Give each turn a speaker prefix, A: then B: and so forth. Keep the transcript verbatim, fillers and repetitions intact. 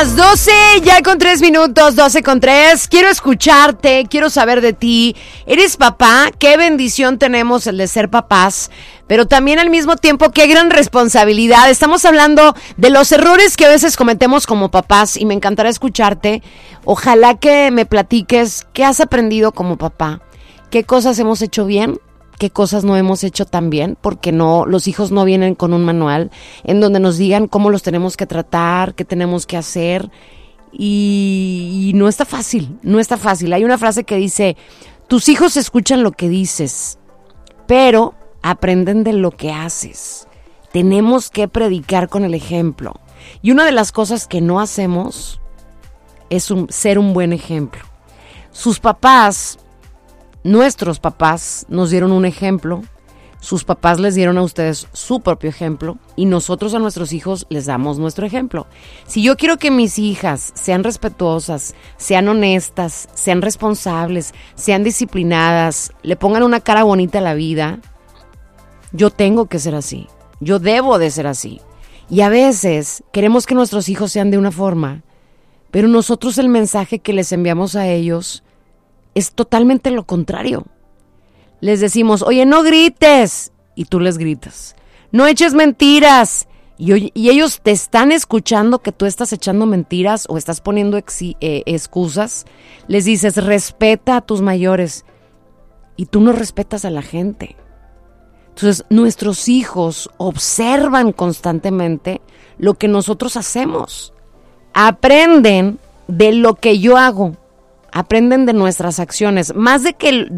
A: las doce, ya con tres minutos, doce con tres. Quiero escucharte, quiero saber de ti. ¿Eres papá? Qué bendición tenemos el de ser papás, pero también al mismo tiempo qué gran responsabilidad. Estamos hablando de los errores que a veces cometemos como papás y me encantará escucharte. Ojalá que me platiques qué has aprendido como papá, qué cosas hemos hecho bien, qué cosas no hemos hecho tan bien, porque no, los hijos no vienen con un manual en donde nos digan cómo los tenemos que tratar, qué tenemos que hacer, y, y no está fácil, no está fácil. Hay una frase que dice, tus hijos escuchan lo que dices, pero aprenden de lo que haces. Tenemos que predicar con el ejemplo, y una de las cosas que no hacemos es un, ser un buen ejemplo. Sus papás, nuestros papás nos dieron un ejemplo, sus papás les dieron a ustedes su propio ejemplo y nosotros a nuestros hijos les damos nuestro ejemplo. Si yo quiero que mis hijas sean respetuosas, sean honestas, sean responsables, sean disciplinadas, le pongan una cara bonita a la vida, yo tengo que ser así, yo debo de ser así. Y a veces queremos que nuestros hijos sean de una forma, pero nosotros el mensaje que les enviamos a ellos es totalmente lo contrario. Les decimos, oye, no grites, y tú les gritas. No eches mentiras, y, y ellos te están escuchando que tú estás echando mentiras o estás poniendo exi- eh, excusas. Les dices, respeta a tus mayores, y tú no respetas a la gente. Entonces, nuestros hijos observan constantemente lo que nosotros hacemos. Aprenden de lo que yo hago. Aprenden de nuestras acciones, más de que